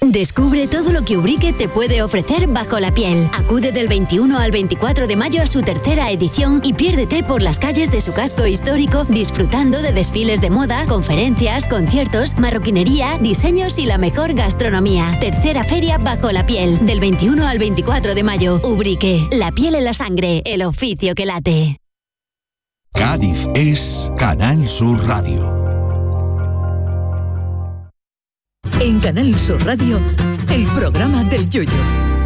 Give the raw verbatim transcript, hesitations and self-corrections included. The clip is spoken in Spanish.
Descubre todo lo que Ubrique te puede ofrecer bajo la piel. Acude del veintiuno al veinticuatro de mayo a su tercera edición y piérdete por las calles de su casco histórico disfrutando de desfiles de moda, conferencias, conciertos, marroquinería, diseños y la mejor gastronomía. Tercera feria bajo la piel, del veintiuno al veinticuatro de mayo. Ubrique, la piel en la sangre, el oficio que late. Cádiz es Canal Sur Radio. En Canal Sur Radio, el programa del Yoyo.